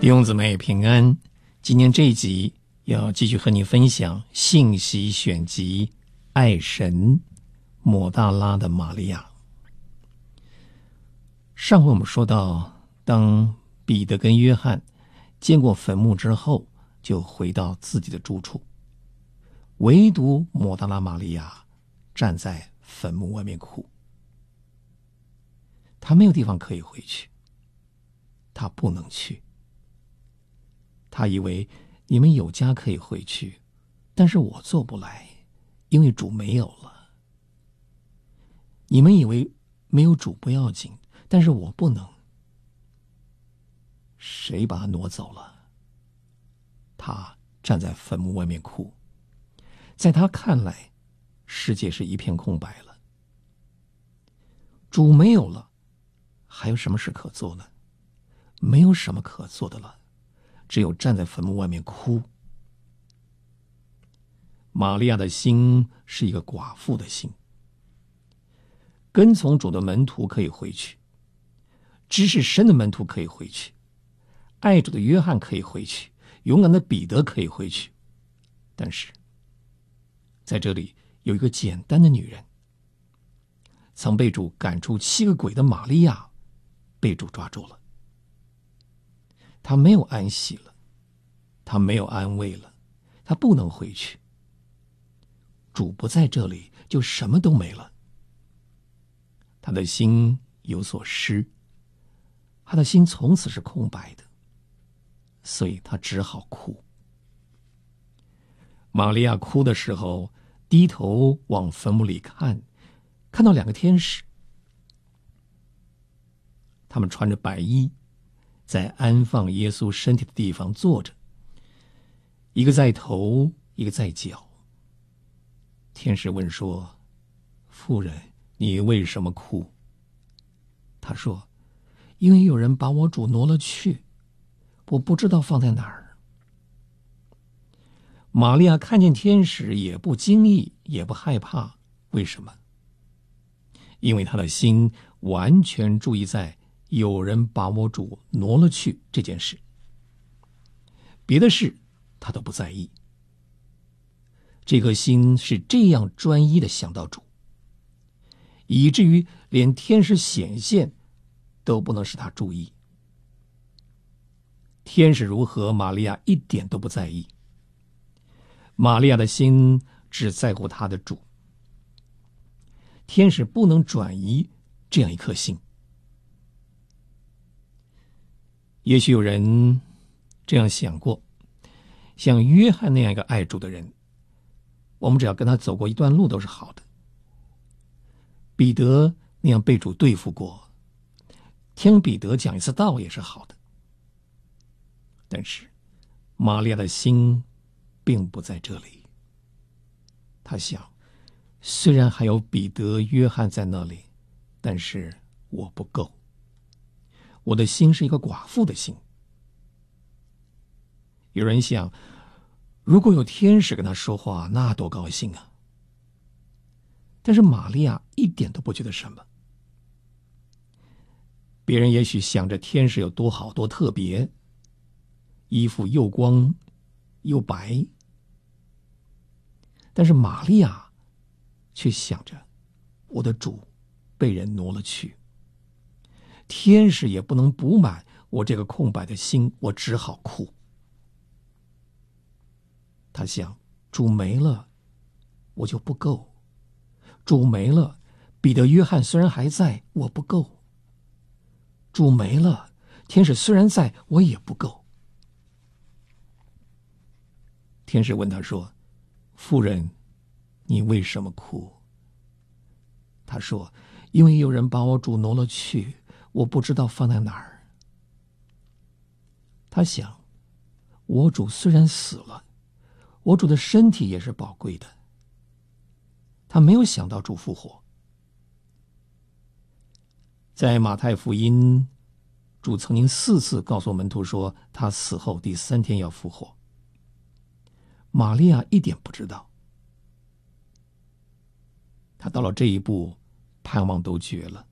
弟兄姊妹平安，今天这一集要继续和你分享信息选集爱神抹大拉的玛利亚。上回我们说到，当彼得跟约翰见过坟墓之后，就回到自己的住处，唯独抹大拉玛利亚站在坟墓外面哭。他没有地方可以回去，他不能去。他以为你们有家可以回去，但是我做不来，因为主没有了。你们以为没有主不要紧，但是我不能。谁把他挪走了？他站在坟墓外面哭，在他看来，世界是一片空白了。主没有了，还有什么事可做呢？没有什么可做的了，只有站在坟墓外面哭。玛利亚的心是一个寡妇的心。跟从主的门徒可以回去，知识深的门徒可以回去，爱主的约翰可以回去，勇敢的彼得可以回去。但是在这里有一个简单的女人，曾被主赶出7个鬼的玛利亚被主抓住了。她没有安息了，她没有安慰了，她不能回去。主不在这里，就什么都没了。她的心有所失，她的心从此是空白的，所以她只好哭。玛利亚哭的时候，低头往坟墓里看，看到2个天使，他们穿着白衣，在安放耶稣身体的地方坐着，一个在头，一个在脚。天使问说：妇人，你为什么哭？他说：因为有人把我主挪了去，我不知道放在哪儿。玛利亚看见天使，也不惊异，也不害怕。为什么？因为她的心完全注意在有人把我主挪了去这件事，别的事她都不在意。这颗心是这样专一的想到主，以至于连天使显现都不能使他注意。天使如何，玛利亚一点都不在意。玛利亚的心只在乎她的主，天使不能转移这样一颗心。也许有人这样想过，像约翰那样一个爱主的人，我们只要跟他走过一段路都是好的。彼得那样被主对付过，听彼得讲一次道也是好的。但是玛利亚的心并不在这里。他想，虽然还有彼得、约翰在那里，但是我不够。我的心是一个寡妇的心。有人想，如果有天使跟他说话，那多高兴啊！但是玛利亚一点都不觉得什么。别人也许想着天使有多好多特别，衣服又光又白，但是玛利亚却想着，我的主被人挪了去，天使也不能补满我这个空白的心，我只好哭。他想，主没了，我就不够；主没了，彼得、约翰虽然还在，我不够；主没了，天使虽然在，我也不够。天使问他说：妇人，你为什么哭？他说：因为有人把我主挪了去，我不知道放在哪儿。他想，我主虽然死了，我主的身体也是宝贵的。他没有想到主复活。在马太福音，主曾经4次告诉门徒说，他死后第3天要复活。玛利亚一点不知道。他到了这一步，盼望都绝了。